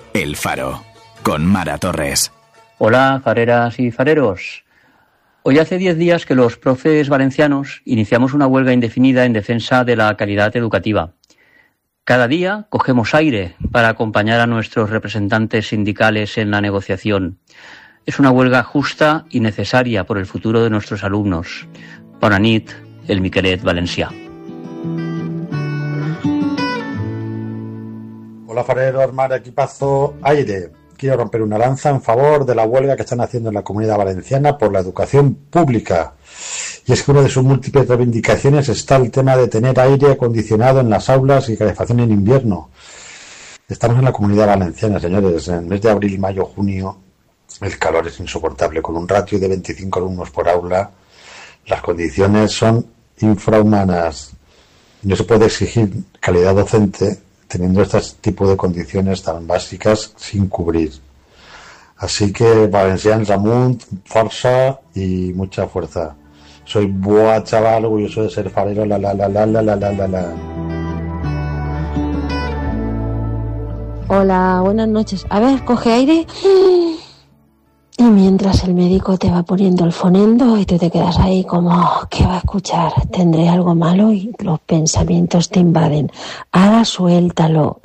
El Faro, con Mara Torres. Hola, fareras y fareros. Hoy hace 10 días que los profes valencianos iniciamos una huelga indefinida en defensa de la calidad educativa. Cada día cogemos aire para acompañar a nuestros representantes sindicales en la negociación. Es una huelga justa y necesaria por el futuro de nuestros alumnos. Bona nit, el Miquelet valencià. Hola fareros, Mara, equipazo, aire. Quiero romper una lanza en favor de la huelga que están haciendo en la Comunidad Valenciana por la educación pública. Y es que una de sus múltiples reivindicaciones está el tema de tener aire acondicionado en las aulas y calefacción en invierno. Estamos en la Comunidad Valenciana, señores. En el mes de abril, mayo, junio, el calor es insoportable. Con un ratio de 25 alumnos por aula, las condiciones son infrahumanas. No se puede exigir calidad docente teniendo este tipo de condiciones tan básicas sin cubrir. Así que, valencians amunt, força y mucha fuerza. Soy buah chaval, orgulloso de ser farero, la. Hola, buenas noches. A ver, coge aire. Y mientras el médico te va poniendo el fonendo y tú te quedas ahí como, ¿qué va a escuchar? ¿Tendré algo malo? Y los pensamientos te invaden. Ahora suéltalo.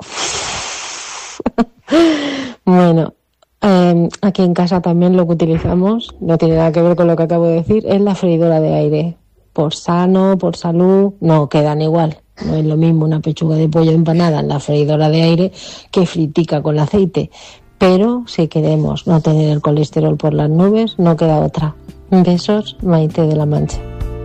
Bueno, aquí en casa también lo que utilizamos, no tiene nada que ver con lo que acabo de decir, es la freidora de aire. Por sano, por salud, no quedan igual. No es lo mismo una pechuga de pollo empanada en la freidora de aire que fritica con el aceite. Pero si queremos no tener el colesterol por las nubes, no queda otra. Besos, Maite de la Mancha.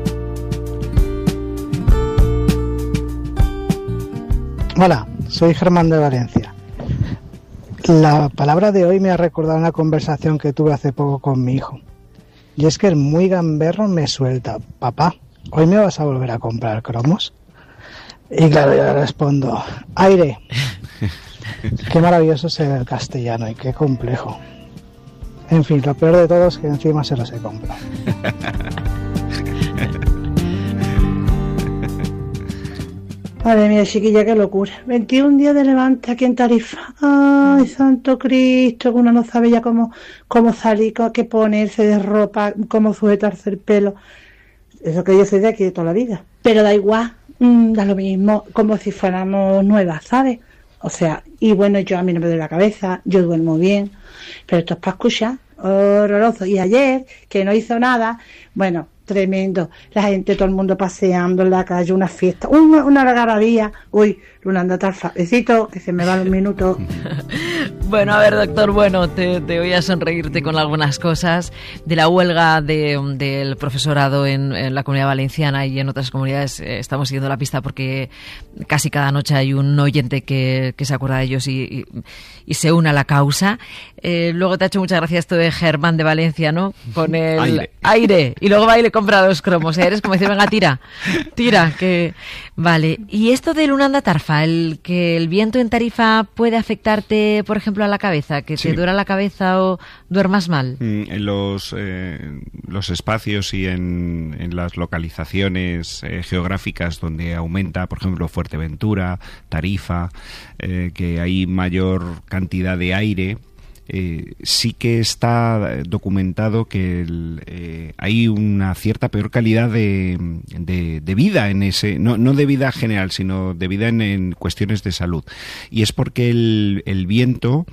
Hola, soy Germán de Valencia. La palabra de hoy me ha recordado una conversación que tuve hace poco con mi hijo. Y es que el muy gamberro me suelta: papá, ¿hoy me vas a volver a comprar cromos? Y claro, yo le respondo: aire. Qué maravilloso es el castellano y qué complejo. En fin, lo peor de todo es que encima se los he comprado. Madre mía, chiquilla, qué locura. 21 días de levante aquí en Tarifa. Ay, santo Cristo, que uno no sabe ya cómo salir, qué ponerse de ropa, cómo sujetarse el pelo. Eso que yo soy de aquí de toda la vida. Pero da igual, da lo mismo, como si fuéramos nuevas, ¿sabes? O sea, y bueno, a mí no me duele la cabeza, yo duermo bien, pero esto es para escuchar, horroroso. Y ayer, que no hizo nada, bueno, tremendo, la gente, todo el mundo paseando en la calle, una fiesta, una algarabía. Uy, Luna, anda tal besito, que se me van los minutos. Bueno, a ver, doctor, te voy a sonreírte con algunas cosas de la huelga del profesorado en la Comunidad Valenciana y en otras comunidades. Estamos siguiendo la pista porque casi cada noche hay un oyente que se acuerda de ellos y se une a la causa. Luego te ha hecho mucha gracia esto de Germán de Valencia, ¿no? Con el aire. Y luego va y le compra 2 cromos. Eres como decir, venga, tira, que... Vale. Y esto de Lunanda Tarfa, que el viento en Tarifa puede afectarte, por ejemplo, a la cabeza, que te duela la cabeza o duermas mal. En los espacios y en las localizaciones geográficas donde aumenta, por ejemplo, Fuerteventura, Tarifa, que hay mayor cantidad de aire, sí que está documentado que hay una cierta peor calidad de vida en ese, no de vida general, sino de vida en cuestiones de salud. Y es porque el viento,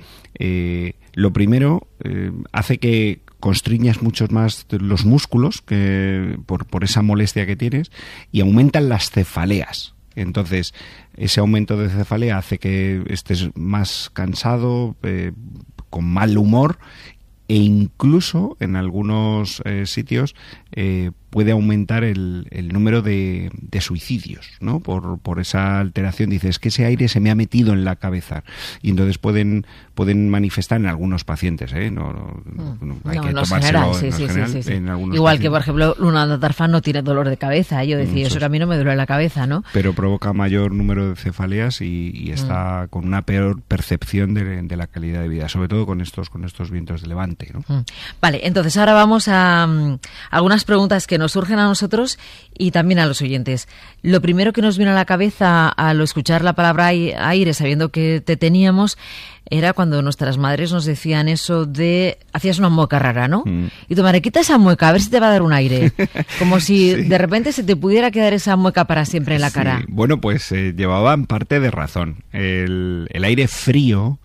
lo primero, hace que constriñas mucho más los músculos por esa molestia que tienes, y aumentan las cefaleas. Entonces, ese aumento de cefalea hace que estés más cansado, con mal humor, e incluso en algunos sitios puede aumentar el número de suicidios, ¿no? Por esa alteración. Dices, es que ese aire se me ha metido en la cabeza, y entonces pueden manifestar en algunos pacientes, no hay que tomárselo en general. Sí. En algunos igual pacientes. Que, por ejemplo, Lunanda Tarfa no tiene dolor de cabeza. Yo decía, eso que a mí no me duele la cabeza, ¿no? Pero provoca mayor número de cefaleas y está con una peor percepción de la calidad de vida, sobre todo con estos vientos de levante, ¿no? Vale, entonces ahora vamos a algunas preguntas que nos surgen a nosotros y también a los oyentes. Lo primero que nos viene a la cabeza al escuchar la palabra aire, sabiendo que te teníamos, era cuando nuestras madres nos decían eso de... Hacías una mueca rara, ¿no? Y tu madre, quita esa mueca, a ver si te va a dar un aire. Como si de repente se te pudiera quedar esa mueca para siempre en la cara. Bueno, pues llevaban parte de razón. El aire frío,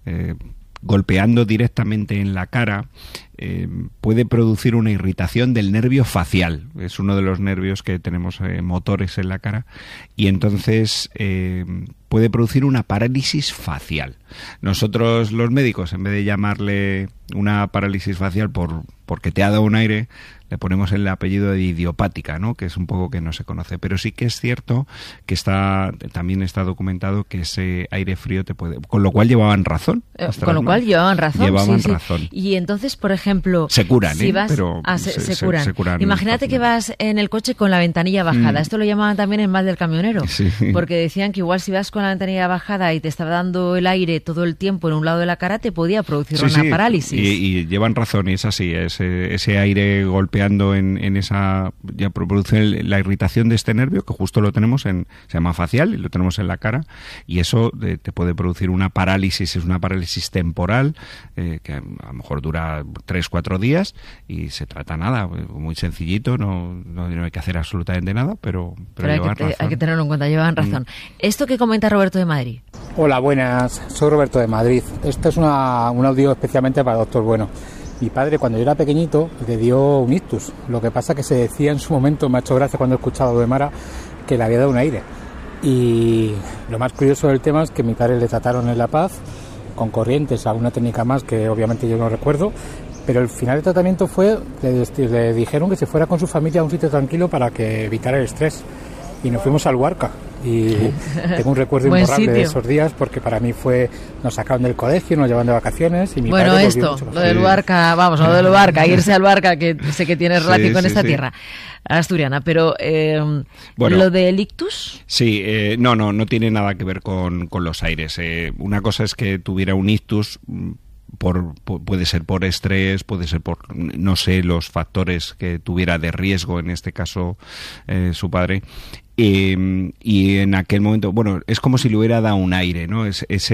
golpeando directamente en la cara, puede producir una irritación del nervio facial. Es uno de los nervios que tenemos motores en la cara, y entonces puede producir una parálisis facial. Nosotros los médicos, en vez de llamarle una parálisis facial porque te ha dado un aire, le ponemos el apellido de idiopática, ¿no? Que es un poco que no se conoce. Pero sí que es cierto que también está documentado que ese aire frío te puede... Con lo cual llevaban razón. Llevaban razón. Razón. Y entonces, por ejemplo... Se curan, si vas, pero se curan. Se curan. Imagínate que vas en el coche con la ventanilla bajada. Esto lo llamaban también el mal del camionero. Sí. Porque decían que igual si vas con la ventanilla bajada y te estaba dando el aire todo el tiempo en un lado de la cara, te podía producir una parálisis. Y llevan razón, y es así. Ese aire golpeando en esa... ya produce la irritación de este nervio, que justo lo tenemos se llama facial, y lo tenemos en la cara, y eso te puede producir una parálisis. Es una parálisis temporal, que a lo mejor dura 3-4 días, y se trata nada, muy sencillito, no hay que hacer absolutamente nada, pero hay que tenerlo en cuenta, llevan razón. Esto que comenta Roberto de Madrid. Hola, buenas, soy Roberto de Madrid. Esto es un audio especialmente para Doctor Bueno. Mi padre, cuando yo era pequeñito, le dio un ictus. Lo que pasa que se decía en su momento, me ha hecho gracia cuando he escuchado de Mara, que le había dado un aire. Y lo más curioso del tema es que mi padre le trataron en La Paz con corrientes, alguna técnica más que obviamente yo no recuerdo, pero el final del tratamiento fue, le dijeron que se fuera con su familia a un sitio tranquilo para que evitara el estrés. Y nos fuimos al Luarca, y tengo un recuerdo imborrable de esos días, porque para mí nos sacaron del colegio, nos llevaban de vacaciones, y mi padre lo del Luarca, lo del Luarca, irse al Luarca, que sé que tienes relación con esta tierra asturiana, pero ¿lo del ictus? Sí, no tiene nada que ver con los aires. Una cosa es que tuviera un ictus, puede ser por estrés, puede ser por, no sé, los factores que tuviera de riesgo, en este caso su padre. Y en aquel momento, es como si le hubiera dado un aire, ¿no?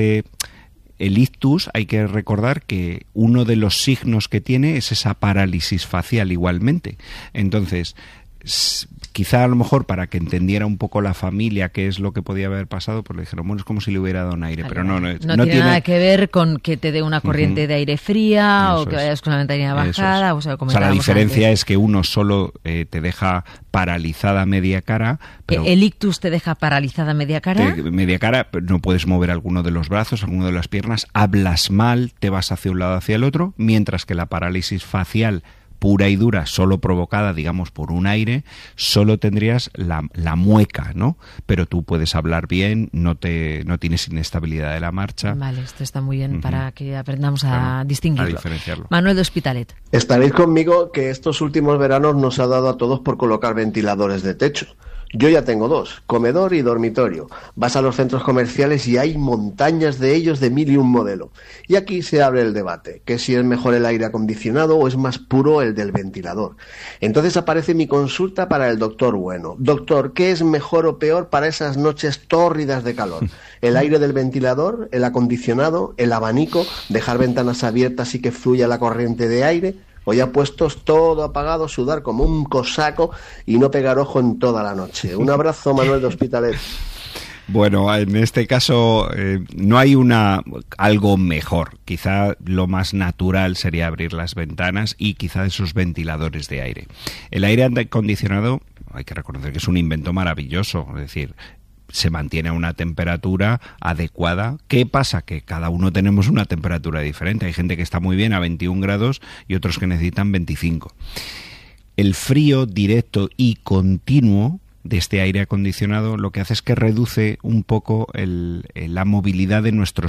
El ictus, hay que recordar que uno de los signos que tiene es esa parálisis facial igualmente. Entonces, quizá a lo mejor para que entendiera un poco la familia qué es lo que podía haber pasado, pues le dijeron, es como si le hubiera dado un aire, pero no tiene nada que ver con que te dé una corriente de aire fría, o que vayas con la ventanilla bajada. O sea, la diferencia es que uno solo te deja paralizada media cara. Pero ¿el ictus te deja paralizada media cara? Media cara, no puedes mover alguno de los brazos, alguno de las piernas, hablas mal, te vas hacia un lado, hacia el otro, mientras que la parálisis facial pura y dura, solo provocada, digamos, por un aire, solo tendrías la mueca, ¿no? Pero tú puedes hablar bien, no tienes inestabilidad de la marcha. Vale, esto está muy bien para que aprendamos a distinguirlo. A diferenciarlo. Manuel de Hospitalet. Estaréis conmigo que estos últimos veranos nos ha dado a todos por colocar ventiladores de techo. Yo ya tengo 2, comedor y dormitorio. Vas a los centros comerciales y hay montañas de ellos de 1000 y un modelo. Y aquí se abre el debate, que si es mejor el aire acondicionado o es más puro el del ventilador. Entonces aparece mi consulta para el doctor Bueno. Doctor, ¿qué es mejor o peor para esas noches tórridas de calor? ¿El aire del ventilador, el acondicionado, el abanico, dejar ventanas abiertas y que fluya la corriente de aire? O ya puestos, todo apagado, sudar como un cosaco y no pegar ojo en toda la noche. Un abrazo, Manuel de Hospitalet. Bueno, en este caso no hay algo mejor. Quizá lo más natural sería abrir las ventanas y quizá esos ventiladores de aire. El aire acondicionado, hay que reconocer que es un invento maravilloso, es decir, se mantiene a una temperatura adecuada. ¿Qué pasa? Que cada uno tenemos una temperatura diferente. Hay gente que está muy bien a 21 grados y otros que necesitan 25. El frío directo y continuo de este aire acondicionado lo que hace es que reduce un poco la movilidad de nuestros